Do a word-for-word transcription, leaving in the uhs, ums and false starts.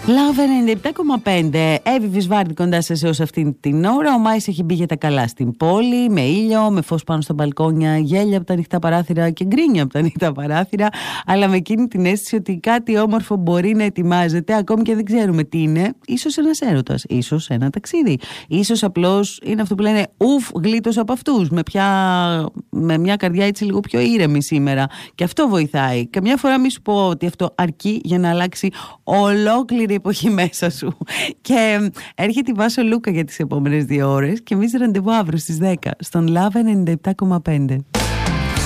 Λαβ ενενήντα επτά κόμμα πέντε. Εύη Βυσβάρτη κοντά σας έως αυτήν την ώρα. Ο Μάης έχει μπει για τα καλά στην πόλη, με ήλιο, με φως πάνω στα μπαλκόνια, γέλια από τα ανοιχτά παράθυρα και γκρίνια από τα ανοιχτά παράθυρα, αλλά με εκείνη την αίσθηση ότι κάτι όμορφο μπορεί να ετοιμάζεται, ακόμη και δεν ξέρουμε τι είναι. Ίσως ένας έρωτας, ίσως ένα ταξίδι, ίσως απλώς είναι αυτό που λένε ουφ, γλίτος από αυτούς, με, πια, με μια καρδιά έτσι λίγο πιο ήρεμη σήμερα. Και αυτό βοηθάει. Καμιά φορά μη σου πω ότι αυτό αρκεί για να αλλάξει ολόκληρη εποχή μέσα σου. Και έρχεται η Βάσο Λούκα για τις επόμενες δύο ώρες και εμείς ραντεβού αύριο στις δέκα στον Λαβ ενενήντα επτά κόμμα πέντε.